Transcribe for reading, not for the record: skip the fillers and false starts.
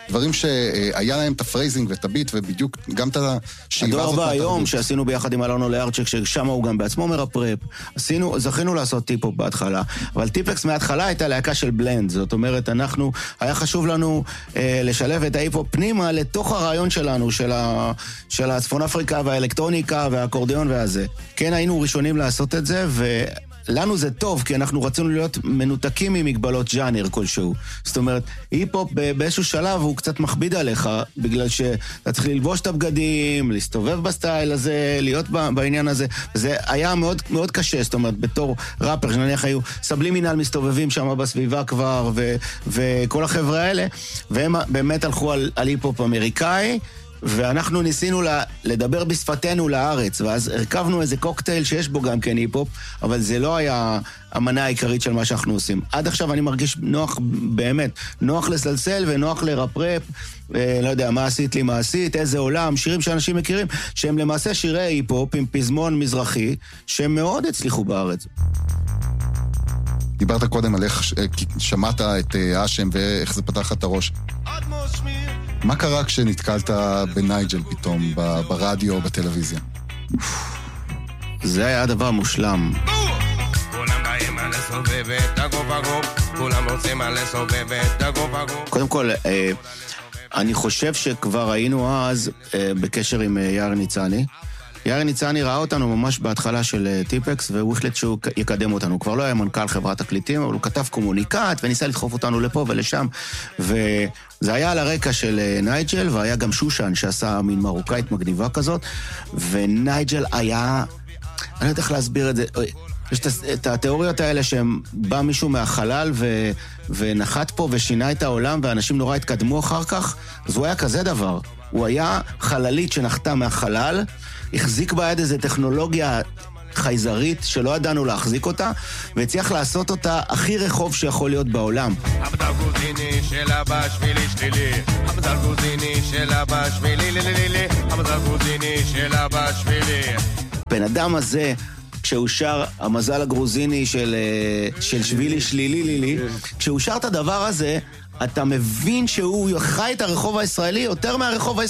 דברים שהיה להם את הפרייזינג ואת הביט, ובדיוק גם את השאיבה הזאת. הדור הבא היום שעשינו ביחד עם אלונו לארצ'ק, ששם הוא גם בעצמו מרפרפ, זכינו לעשות טיפ-הופ בהתחלה, אבל טיפקס מההתחלה הייתה להקה של בלנד, זאת אומרת, היה חשוב לנו לשלב את ההיפ-הופ פנימה לתוך הרעיון שלנו, של הצפון אפריקה והאלקטרוניקה והאקורדיון והזה. כן, היינו ראשונים לעשות את זה, לנו זה טוב, כי אנחנו רצינו להיות מנותקים ממגבלות ז'אנר כלשהו. זאת אומרת, היפ-הופ באיזשהו שלב הוא קצת מכביד עליך, בגלל שאתה צריך ללבוש את הבגדים, להסתובב בסטייל הזה, להיות בעניין הזה. זה היה מאוד, מאוד קשה, זאת אומרת, בתור ראפר, שנניח היו סבלימינל מסתובבים שם בסביבה כבר, וכל החבר'ה האלה, והם באמת הלכו על היפ-הופ אמריקאי, ואנחנו ניסינו לדבר בשפתנו לארץ, ואז הרכבנו איזה קוקטייל שיש בו גם כן היפ-הופ, אבל זה לא היה המנה העיקרית של מה שאנחנו עושים. עד עכשיו אני מרגיש נוח, באמת, נוח לסלסל ונוח לרפרפ, לא יודע, מה עשית לי, מה עשית, איזה עולם, שירים שאנשים מכירים, שהם למעשה שירי היפ-הופ עם פזמון מזרחי, שהם מאוד הצליחו בארץ. דיברת קודם על איך שמעת את האשם ואיך זה פתח את הראש. מה קרה כשנתקלת בנייג'ל פתאום, ברדיו או בטלוויזיה? זה היה הדבר מושלם. קודם כל, אני חושב שכבר היינו אז בקשר עם יאיר ניצני. יאיר ניצני ראה אותנו ממש בהתחלה של טיפקס, והוא החליט שהוא יקדם אותנו. הוא כבר לא היה מנכ"ל חברת תקליטים, אבל הוא כתב קומוניקט, וניסה לדחוף אותנו לפה ולשם. וזה היה על הרקע של נייג'ל, והיה גם שושן שעשה מין מרוקאית מגניבה כזאת, ונייג'ל היה, אני לא יודע איך להסביר את זה, יש את התיאוריות האלה שבא מישהו מהחלל ונחת פה ושינה את העולם, ואנשים נורא התקדמו אחר כך, אז הוא היה כזה דבר. הוא היה חללית שנחתה מהחלל, החזיק ביד איזו טכנולוגיה חייזרית שלא ידענו להחזיק אותה, והצליח לעשות אותה הכי רחוב שיכול להיות בעולם. המזלגוזיני של אבא שבילי שלילי, המזלגוזיני של אבא שבילי לילילי, המזלגוזיני של אבא שבילי. בן אדם הזה, כשהוא שר המזל הגרוזיני של שבילי שלילי לילי, כשהוא שר את הדבר הזה, אתה מבין שהוא חי את הרחוב הישראלי יותר מהרחוב הישראלי.